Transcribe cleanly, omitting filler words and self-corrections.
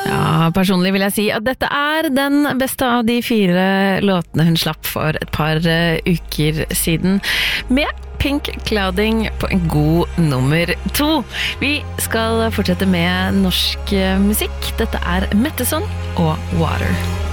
Ja, personlig vil jeg si at dette den beste av de 4 låtene hun slapp for et par uker siden, med Pink Clouding på en god nummer 2. Vi skal fortsette med norsk musikk. Dette Metteson og Water.